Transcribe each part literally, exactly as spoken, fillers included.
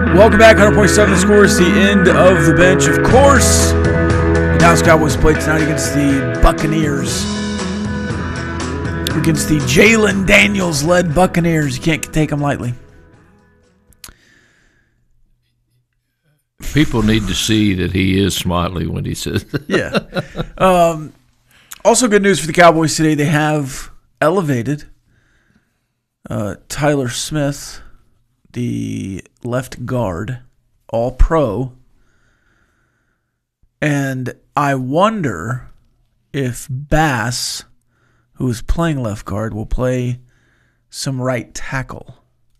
Welcome back, one hundred point seven The Score. It's the end of the bench. Of course, the Dallas Cowboys play tonight against the Buccaneers. Against the Jalen Daniels-led Buccaneers. You can't take them lightly. People need to see that he is smiley when he says that. Yeah. Um, also good news for the Cowboys today. They have elevated uh, Tyler Smith, the left guard, all-pro. And I wonder if Bass, who is playing left guard, will play some right tackle.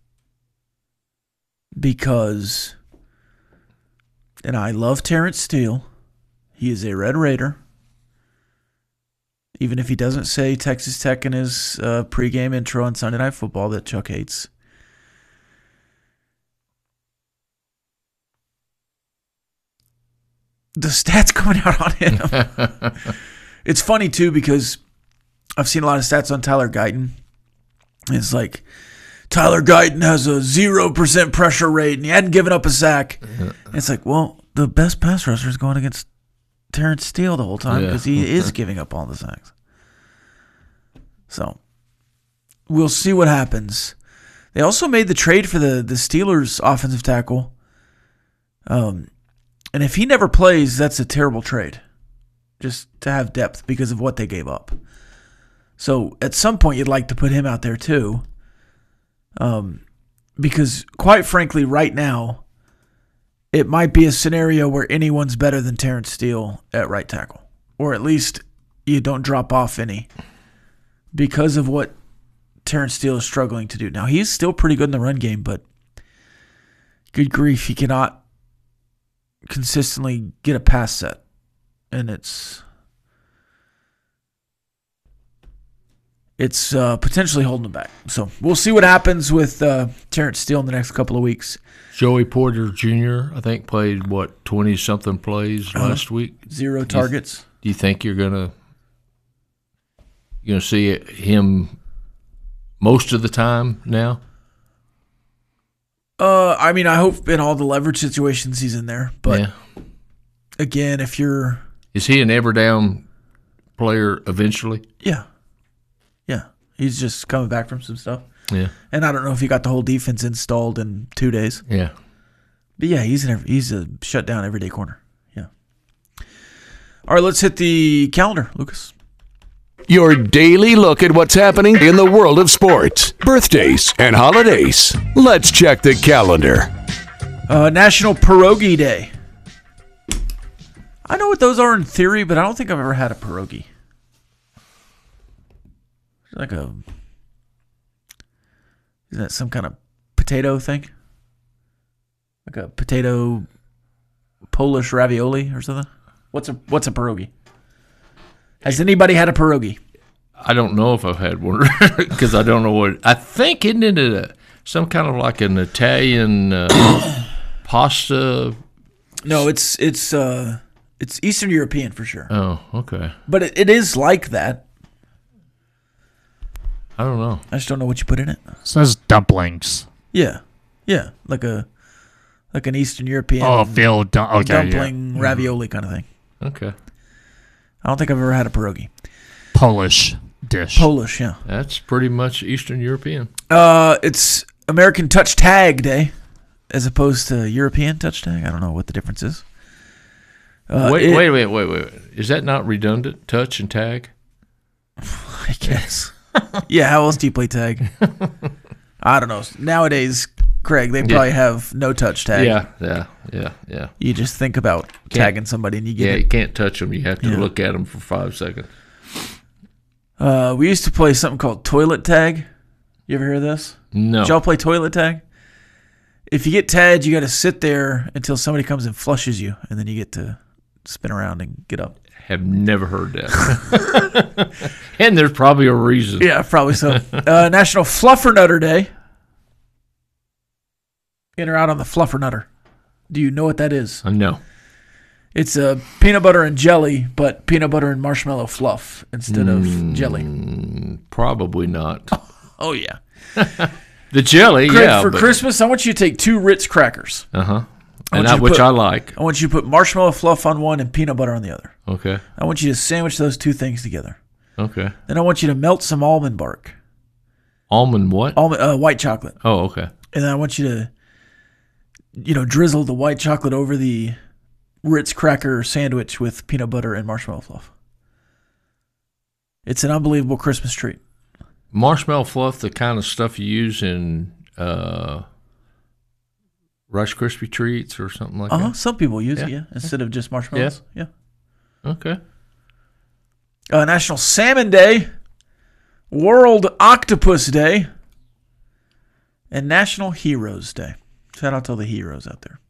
Because, and I love Terrence Steele. He is a Red Raider. Even if he doesn't say Texas Tech in his uh, pregame intro on Sunday Night Football that Chuck hates. The stats coming out on him. It's funny, too, because I've seen a lot of stats on Tyler Guyton. It's like, Tyler Guyton has a zero percent pressure rate, and he hadn't given up a sack. It's like, well, the best pass rusher is going against Terrence Steele the whole time because yeah. he is giving up all the sacks. So, we'll see what happens. They also made the trade for the, the Steelers offensive tackle. Um, and if he never plays, that's a terrible trade. Just to have depth because of what they gave up. So, at some point, you'd like to put him out there, too. Um, because, quite frankly, right now, it might be a scenario where anyone's better than Terrence Steele at right tackle. Or at least you don't drop off any because of what Terrence Steele is struggling to do. Now, he's still pretty good in the run game, but good grief, he cannot consistently get a pass set. And it's it's uh, potentially holding him back. So we'll see what happens with uh, Terrence Steele in the next couple of weeks. Joey Porter Junior, I think, played, what, twenty-something plays uh-huh. last week? Zero targets. Do you, do you think you're going to you gonna see him most of the time now? Uh, I mean, I hope in all the leverage situations he's in there. But, yeah. again, if you're... Is he an ever-down player eventually? Yeah. Yeah. He's just coming back from some stuff. Yeah. And I don't know if he got the whole defense installed in two days. Yeah. But, yeah, he's an, he's a shutdown everyday corner. Yeah. All right, let's hit the calendar, Lucas. Your daily look at what's happening in the world of sports, birthdays, and holidays. Let's check the calendar. Uh, National Pierogi Day. I know what those are in theory, but I don't think I've ever had a pierogi. It's like a... Isn't that some kind of potato thing? Like a potato Polish ravioli or something? What's a what's a pierogi? Has anybody had a pierogi? I don't know if I've had one because I don't know what. I think isn't it a, some kind of like an Italian uh, pasta? No, it's it's uh, it's Eastern European for sure. Oh, okay. But it, it is like that. I don't know. I just don't know what you put in it. It says dumplings. Yeah, yeah, like a like an Eastern European. Oh, feel du- okay, dumpling yeah. ravioli kind of thing. Okay. I don't think I've ever had a pierogi. Polish dish. Polish, yeah. That's pretty much Eastern European. Uh, it's American Touch Tag Day, as opposed to European Touch Tag. I don't know what the difference is. Uh, wait, it, wait, wait, wait, wait. Is that not redundant? Touch and tag? I guess. Yeah, how else do you play tag? I don't know. Nowadays, Craig, they probably yeah. have no touch tag. Yeah, yeah, yeah, yeah. You just think about can't, tagging somebody and you get yeah, it. Yeah, you can't touch them. You have to yeah. look at them for five seconds. Uh, we used to play something called toilet tag. You ever hear of this? No. Did y'all play toilet tag? If you get tagged, you got to sit there until somebody comes and flushes you, and then you get to spin around and get up. Have never heard that. And there's probably a reason. Yeah, probably so. uh, National Fluffernutter Day. In or out on the Fluffernutter. Do you know what that is? Uh, no. It's a uh, peanut butter and jelly, but peanut butter and marshmallow fluff instead of mm, jelly. Probably not. Oh, yeah. The jelly, Craig, yeah. for but- Christmas, I want you to take two Ritz crackers. Uh-huh. I And want I, you to which put- I like. I want you to put marshmallow fluff on one and peanut butter on the other. Okay. I want you to sandwich those two things together. Okay. Then I want you to melt some almond bark, Almond what? almond uh, white chocolate, Oh, okay. and then I want you to, you know, drizzle the white chocolate over the Ritz cracker sandwich with peanut butter and marshmallow fluff. It's an unbelievable Christmas treat. Marshmallow fluff, the kind of stuff you use in uh, Rice Krispie treats or something like Uh huh. that. Some people use it, Yeah. yeah, instead of just marshmallows. Yeah. Okay. Uh, National Salmon Day, World Octopus Day, and National Heroes Day. Shout out to all the heroes out there.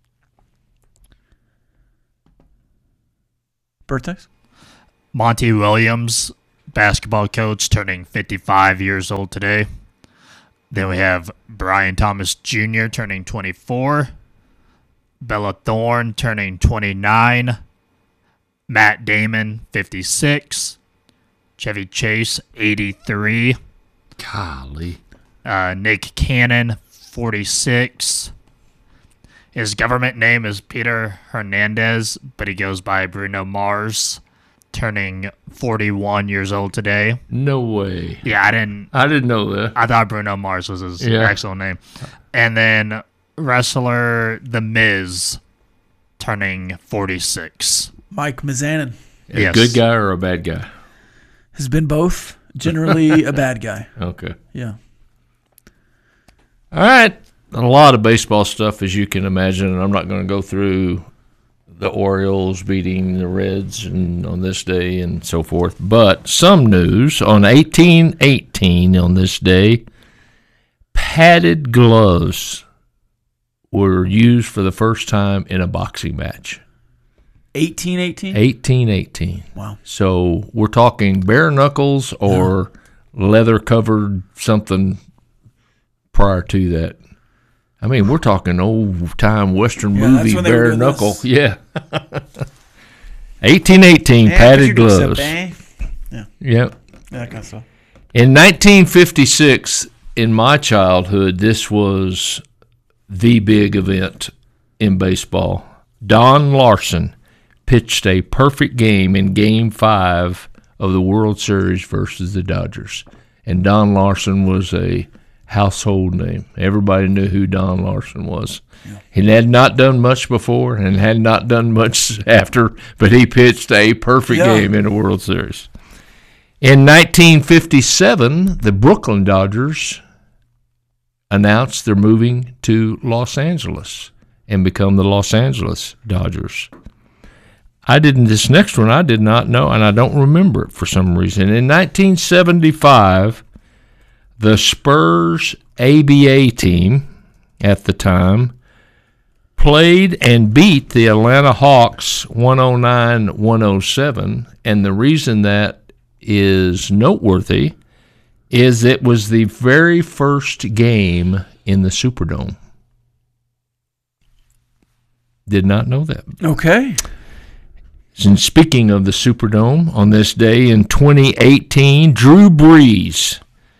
Birthdays? Monty Williams, basketball coach, turning fifty-five years old today. Then we have Brian Thomas Junior turning twenty-four. Bella Thorne turning twenty-nine. Matt Damon, fifty-six. Chevy Chase, eighty-three. Golly. Uh, Nick Cannon, forty-six. His government name is Peter Hernandez, but he goes by Bruno Mars, turning forty-one years old today. No way. Yeah, I didn't. I didn't know that. I thought Bruno Mars was his Yeah. actual name. And then wrestler The Miz, turning forty-six. Mike Mizanin A Yes. good guy or a bad guy? has been both. Generally a bad guy. Okay. Yeah. All right. A lot of baseball stuff, as you can imagine, and I'm not going to go through the Orioles beating the Reds and on this day and so forth. But some news on eighteen eighteen on this day, padded gloves were used for the first time in a boxing match. eighteen eighteen? eighteen eighteen. Wow. So we're talking bare knuckles or leather covered something prior to that. I mean, we're talking old time Western Yeah, that's movie when they were bare doing knuckle. this. Yeah. eighteen eighteen, Yeah, padded could you do some gloves. bang? Yeah, Yep. that kind of stuff. In nineteen fifty-six, in my childhood, this was the big event in baseball. Don Larson pitched a perfect game in Game Five of the World Series versus the Dodgers, and Don Larson was a household name. Everybody knew who Don Larson was. Yeah. He had not done much before and had not done much after, but he pitched a perfect Yeah. game in the World Series. In nineteen fifty-seven, the Brooklyn Dodgers announced they're moving to Los Angeles and become the Los Angeles Dodgers. I didn't, this next one I did not know, and I don't remember it for some reason. In nineteen seventy-five, the Spurs A B A team at the time played and beat the Atlanta Hawks one oh nine one oh seven, and the reason that is noteworthy is it was the very first game in the Superdome. Did not know that. Okay. And speaking of the Superdome, on this day in twenty eighteen, Drew Brees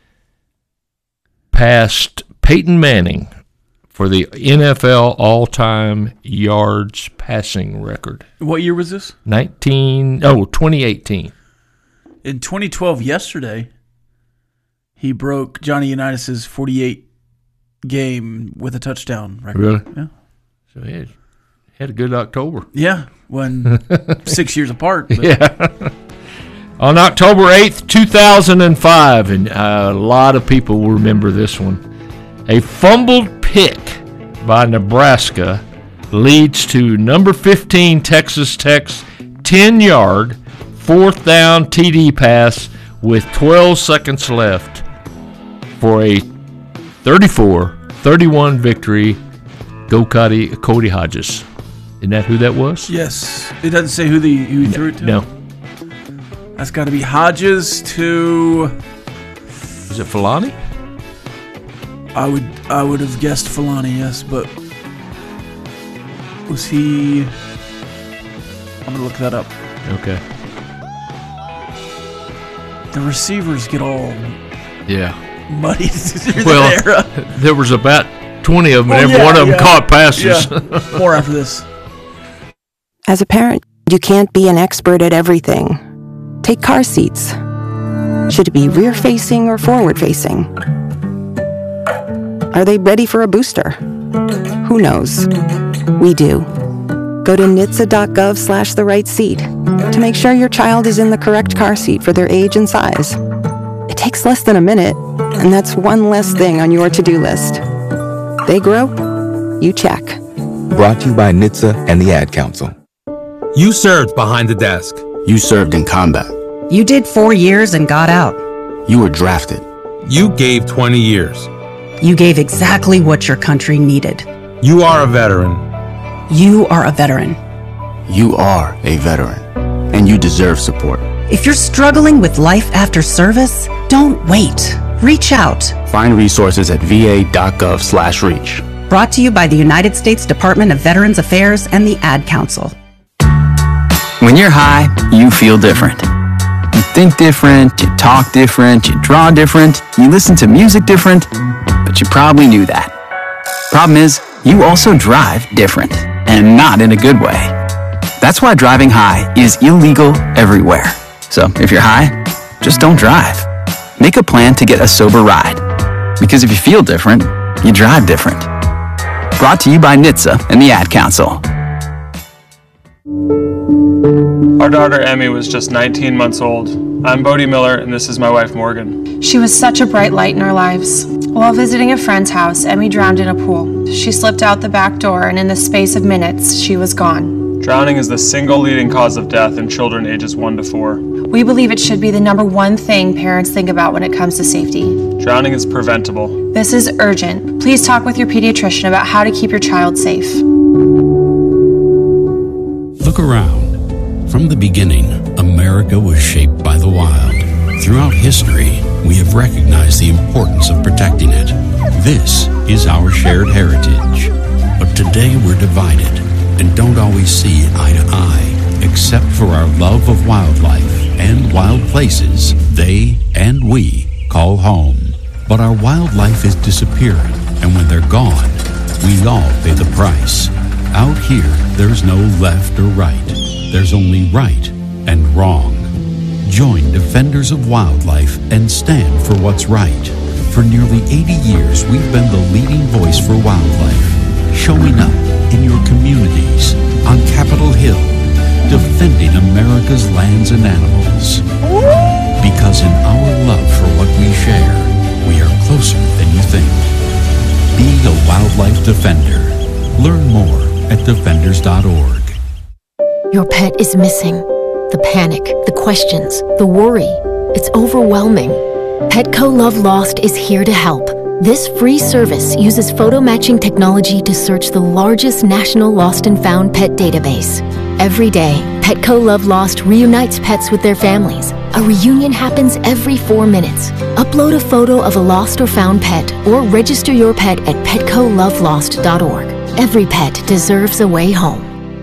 passed Peyton Manning for the N F L all-time yards passing record. What year was this? nineteen oh twenty eighteen. In twenty twelve, yesterday, he broke Johnny Unitas's forty-eight game with a touchdown record. Really? Yeah. So he had, had a good October. Yeah, when six years apart. But Yeah. On October eighth, two thousand five, and uh, a lot of people will remember this one, a fumbled pick by Nebraska leads to number fifteen Texas Tech's ten-yard, fourth down T D pass with twelve seconds left for a thirty-four thirty-one victory. Go Cody, Cody Hodges. Isn't that who that was? Yes. It doesn't say who, the, who he threw it to? No. That's got to be Hodges to... Is it Filani? I would I would have guessed Filani, yes, but... Was he... I'm going to look that up. Okay. The receivers get all... Yeah. muddied through Well, that era. there was about twenty of them, Oh, and every yeah, one of them yeah. caught passes. Yeah. More after this. As a parent, you can't be an expert at everything. Take car seats. Should it be rear-facing or forward-facing? Are they ready for a booster? Who knows? We do. Go to N H T S A dot gov slash the right seat to make sure your child is in the correct car seat for their age and size. It takes less than a minute, and that's one less thing on your to-do list. They grow, you check. Brought to you by N H T S A and the Ad Council. You served behind the desk. You served in combat. You did four years and got out. You were drafted. You gave twenty years. You gave exactly what your country needed. You are a veteran. You are a veteran. You are a veteran, and you deserve support. If you're struggling with life after service, don't wait. Reach out. Find resources at V A dot gov slash reach. Brought to you by the United States Department of Veterans Affairs and the Ad Council. When you're high, you feel different. You think different, you talk different, you draw different, you listen to music different, but you probably knew that. Problem is, you also drive different, and not in a good way. That's why driving high is illegal everywhere. So if you're high, just don't drive. Make a plan to get a sober ride. Because if you feel different, you drive different. Brought to you by N H T S A and the Ad Council. Our daughter Emmy was just nineteen months old. I'm Bodie Miller, and this is my wife Morgan. She was such a bright light in our lives. While visiting a friend's house, Emmy drowned in a pool. She slipped out the back door, and in the space of minutes, she was gone. Drowning is the single leading cause of death in children ages one to four. We believe it should be the number one thing parents think about when it comes to safety. Drowning is preventable. This is urgent. Please talk with your pediatrician about how to keep your child safe. Look around. From the beginning, America was shaped by the wild. Throughout history, we have recognized the importance of protecting it. This is our shared heritage. But today we're divided and don't always see eye to eye, except for our love of wildlife and wild places they and we call home. But our wildlife is disappearing, and when they're gone, we all pay the price. Out here, there's no left or right. There's only right and wrong. Join Defenders of Wildlife and stand for what's right. For nearly eighty years, we've been the leading voice for wildlife, showing up in your communities, on Capitol Hill, defending America's lands and animals. Because in our love for what we share, we are closer than you think. Be a wildlife defender. Learn more at defenders dot org. Your pet is missing. The panic, the questions, the worry. It's overwhelming. Petco Love Lost is here to help. This free service uses photo matching technology to search the largest national lost and found pet database. Every day, Petco Love Lost reunites pets with their families. A reunion happens every four minutes. Upload a photo of a lost or found pet or register your pet at petco love lost dot org. Every pet deserves a way home.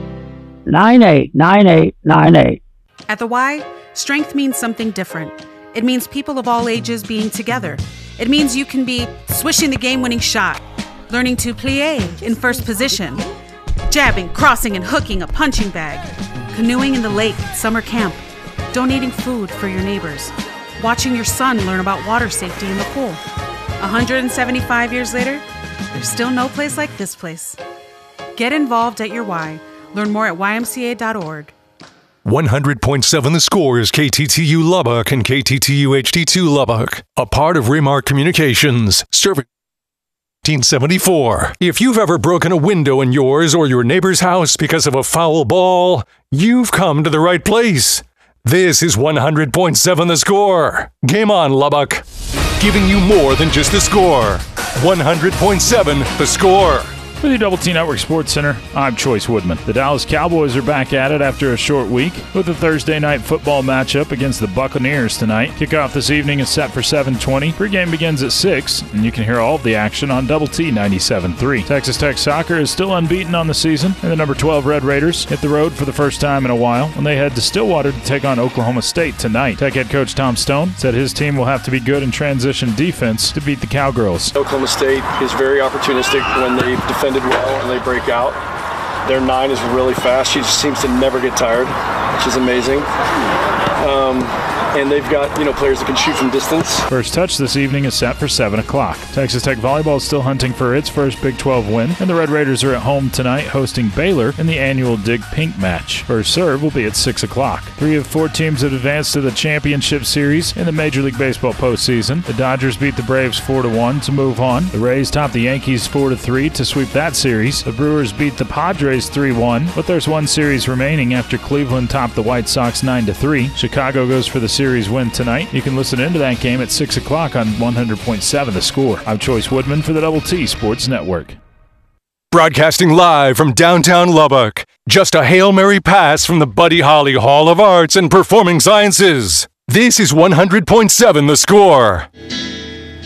nine eight nine eight nine eight. At the Y, strength means something different. It means people of all ages being together. It means you can be swishing the game-winning shot, learning to plie in first position, jabbing, crossing, and hooking a punching bag, canoeing in the lake at summer camp, donating food for your neighbors, watching your son learn about water safety in the pool. one hundred seventy-five years later, there's still no place like this place. Get involved at your Y. Learn more at y m c a dot org. one hundred point seven The Score is K T T U Lubbock and K T T U H D two Lubbock, a part of Remark Communications, serving nineteen seventy-four. If you've ever broken a window in yours or your neighbor's house because of a foul ball, you've come to the right place. This is one hundred point seven The Score. Game on, Lubbock. Giving you more than just the score. one hundred point seven The Score. With your Double T Network Sports Center, I'm Choice Woodman. The Dallas Cowboys are back at it after a short week with a Thursday night football matchup against the Buccaneers tonight. Kickoff this evening is set for seven twenty. Pregame begins at six, and you can hear all of the action on Double T ninety-seven point three. Texas Tech Soccer is still unbeaten on the season, and the number twelve Red Raiders hit the road for the first time in a while when they head to Stillwater to take on Oklahoma State tonight. Tech head coach Tom Stone said his team will have to be good in transition defense to beat the Cowgirls. Oklahoma State is very opportunistic when they defend well and they break out. Their nine is really fast. She just seems to never get tired, which is amazing. Um, and they've got, you know, players that can shoot from distance. First touch this evening is set for seven o'clock. Texas Tech Volleyball is still hunting for its first Big twelve win, and the Red Raiders are at home tonight hosting Baylor in the annual Dig Pink match. First serve will be at six o'clock. Three of four teams have advanced to the championship series in the Major League Baseball postseason. The Dodgers beat the Braves four to one to move on. The Rays topped the Yankees four to three to sweep that series. The Brewers beat the Padres three one, but there's one series remaining after Cleveland topped the White Sox nine to three. Chicago goes for the series win tonight. You can listen into that game at six o'clock on one hundred point seven The Score. I'm Choice Woodman for the Double T Sports Network. Broadcasting live from downtown Lubbock. Just a Hail Mary pass from the Buddy Holly Hall of Arts and Performing Sciences. This is one hundred point seven The Score.